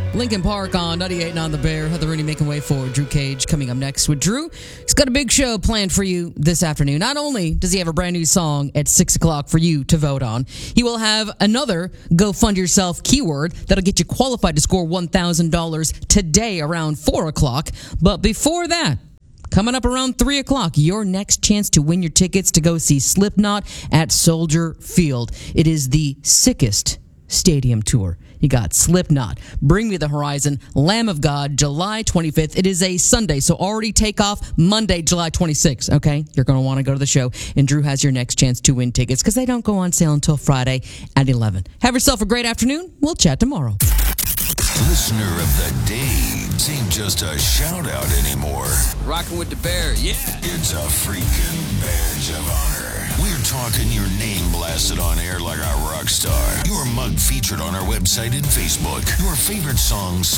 Lincoln Park on 98 and on the Bear. Heather Rooney making way for Drew Cage. Coming up next with Drew. He's got a big show planned for you this afternoon. Not only does he have a brand new song at 6 o'clock for you to vote on, he will have another Go Fund Yourself keyword that'll get you qualified to score $1,000 today around 4 o'clock. But before that, coming up around 3 o'clock, your next chance to win your tickets to go see Slipknot at Soldier Field. It is the sickest stadium tour. You got Slipknot, Bring Me the Horizon, Lamb of God, July 25th. It is a Sunday, so already take off Monday, July 26th, okay? You're going to want to go to the show, and Drew has your next chance to win tickets because they don't go on sale until Friday at 11. Have yourself a great afternoon. We'll chat tomorrow. Listener of the day ain't just a shout-out anymore. Rocking with the Bear, yeah. It's a freaking badge of honor. We're talking your name blasted on air like a rock star. Your mug featured on our website and Facebook. Your favorite songs